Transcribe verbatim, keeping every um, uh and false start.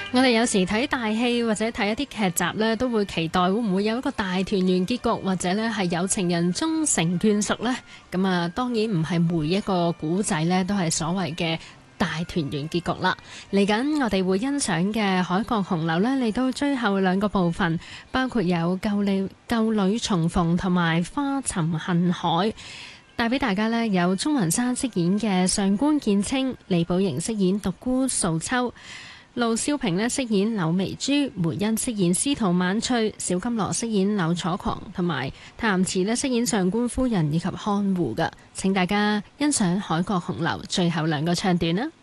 我哋有時睇大戲或者睇一啲劇集呢，都會期待會唔會有一個大團圓結局，或者呢係有情人終成眷屬呢。咁啊，當然唔係每一個古仔呢都係所謂嘅大團圓結局啦。嚟緊我哋會欣賞嘅《海角紅樓》呢，嚟到最後兩個部分，包括有舊里舊侶重逢同埋花沉恨海。帶俾大家呢，有鍾雲山飾演嘅上官劍清，李寶瑩飾演獨孤素秋，盧少平呢飾演柳眉珠，梅欣飾演司徒晚翠，小金羅飾演柳楚狂，同埋譚慈呢飾演上官夫人以及看護㗎。請大家欣賞《海角紅樓》最後兩個唱段啦。